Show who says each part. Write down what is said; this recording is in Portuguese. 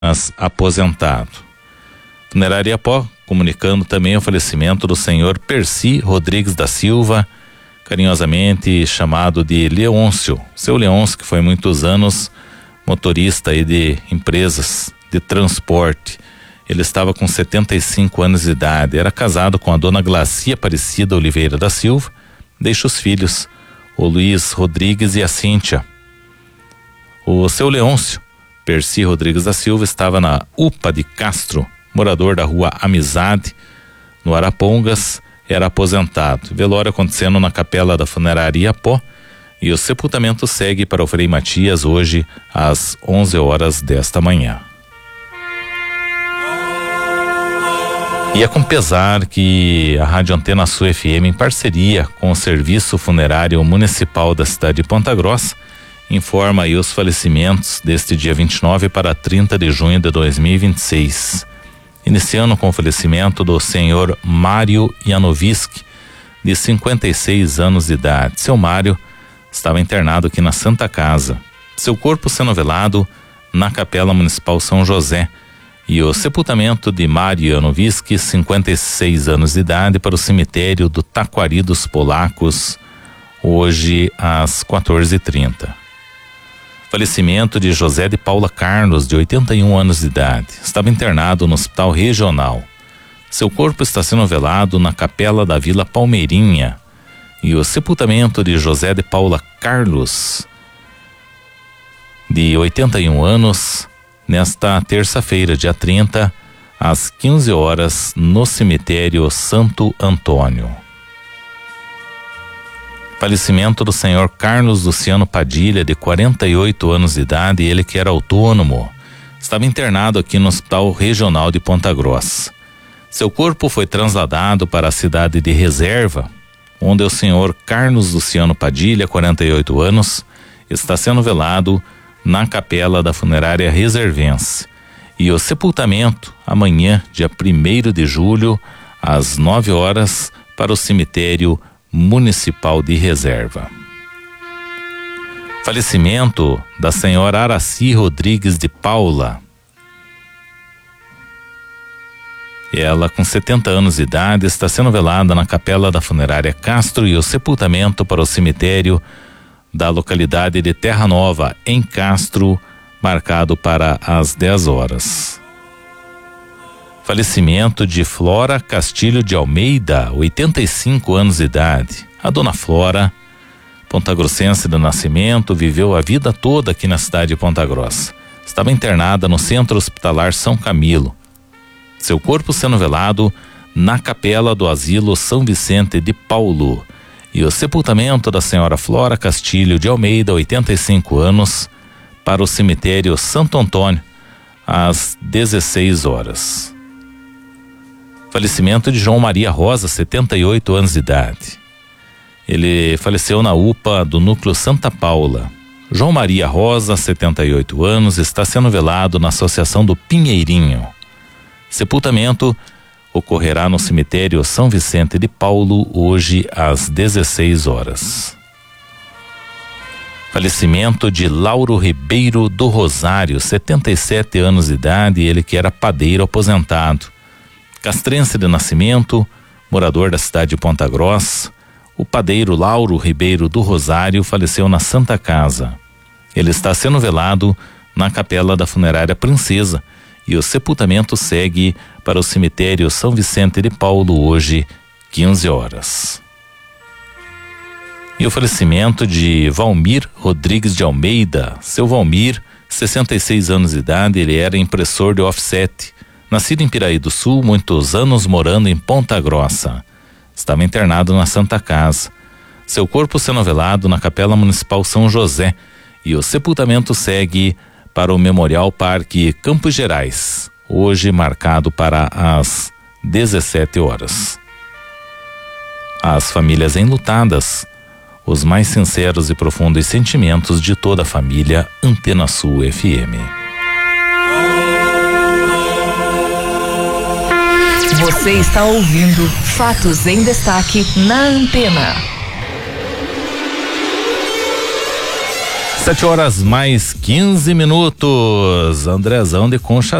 Speaker 1: aposentado. Funerária Iapó comunicando também o falecimento do senhor Percy Rodrigues da Silva, carinhosamente chamado de Leôncio. Seu Leôncio, que foi muitos anos motorista aí de empresas de transporte. Ele estava com 75 anos de idade, era casado com a dona Glacia Aparecida Oliveira da Silva, deixa os filhos, o Luiz Rodrigues e a Cíntia. O seu Leôncio Percy Rodrigues da Silva estava na UPA de Castro, morador da rua Amizade, no Arapongas, era aposentado. Velório acontecendo na capela da Funerária Iapó e o sepultamento segue para o Frei Matias hoje às 11 horas desta manhã. E é com pesar que a Rádio Antena Sul FM, em parceria com o Serviço Funerário Municipal da cidade de Ponta Grossa, informa aí os falecimentos deste dia 29 para 30 de junho de 2026. Iniciando com o falecimento do senhor Mário Janoviski, de 56 anos de idade. Seu Mário estava internado aqui na Santa Casa. Seu corpo sendo velado na Capela Municipal São José. E o sepultamento de Mário Janoviski, 56 anos de idade, para o cemitério do Taquari dos Polacos, hoje às 14h30. Falecimento de José de Paula Carlos, de 81 anos de idade. Estava internado no Hospital Regional. Seu corpo está sendo velado na Capela da Vila Palmeirinha. E o sepultamento de José de Paula Carlos, de 81 anos, nesta terça-feira, dia 30, às 15 horas, no cemitério Santo Antônio. Falecimento do senhor Carlos Luciano Padilha, de 48 anos de idade, ele que era autônomo. Estava internado aqui no Hospital Regional de Ponta Grossa. Seu corpo foi trasladado para a cidade de Reserva, onde o senhor Carlos Luciano Padilha, 48 anos, está sendo velado na capela da Funerária Reservense. E o sepultamento amanhã, dia 1º de julho, às 9 horas, para o cemitério Municipal de Reserva. Falecimento da senhora Araci Rodrigues de Paula. Ela, com 70 anos de idade, está sendo velada na capela da Funerária Castro e o sepultamento para o cemitério da localidade de Terra Nova, em Castro, marcado para as 10 horas. Falecimento de Flora Castilho de Almeida, 85 anos de idade. A dona Flora, pontagrossense de nascimento, viveu a vida toda aqui na cidade de Ponta Grossa. Estava internada no Centro Hospitalar São Camilo. Seu corpo sendo velado na capela do Asilo São Vicente de Paulo. E o sepultamento da senhora Flora Castilho de Almeida, 85 anos, para o cemitério Santo Antônio, às 16 horas. Falecimento de João Maria Rosa, 78 anos de idade. Ele faleceu na UPA do Núcleo Santa Paula. João Maria Rosa, 78 anos, está sendo velado na Associação do Pinheirinho. Sepultamento ocorrerá no cemitério São Vicente de Paulo, hoje às 16 horas. Falecimento de Lauro Ribeiro do Rosário, 77 anos de idade, ele que era padeiro aposentado. Castrense de nascimento, morador da cidade de Ponta Grossa. O padeiro Lauro Ribeiro do Rosário faleceu na Santa Casa. Ele está sendo velado na capela da Funerária Princesa e o sepultamento segue para o cemitério São Vicente de Paulo, hoje 15 horas. E o falecimento de Valmir Rodrigues de Almeida. Seu Valmir, 66 anos de idade, ele era impressor de offset. Nascido em Piraí do Sul, muitos anos morando em Ponta Grossa. Estava internado na Santa Casa. Seu corpo sendo velado na Capela Municipal São José e o sepultamento segue para o Memorial Parque Campos Gerais, hoje marcado para as 17 horas. As famílias enlutadas, os mais sinceros e profundos sentimentos de toda a família Antena Sul FM.
Speaker 2: Você está ouvindo Fatos em Destaque na Antena.
Speaker 1: 7 horas mais 15 minutos. Andrezão de Concha